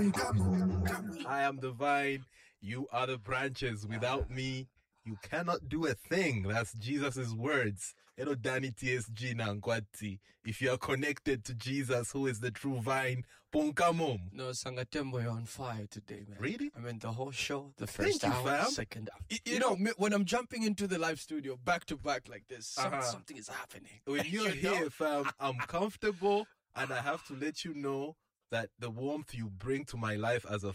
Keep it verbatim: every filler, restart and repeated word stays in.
I am the vine, you are the branches. Without me, you cannot do a thing. That's Jesus' words. Ero Dani T S G na nkwati. If you are connected to Jesus, who is the true vine, punkamum. No, Sangatembo, you're on fire today, man. Really? I mean, the whole show, the first Thank you, hour, fam. second hour. You, you know, me- when I'm jumping into the live studio back to back like this, some, Uh-huh. something is happening. When you're You know? here, fam, I'm comfortable, and I have to let you know that the warmth you bring to my life as a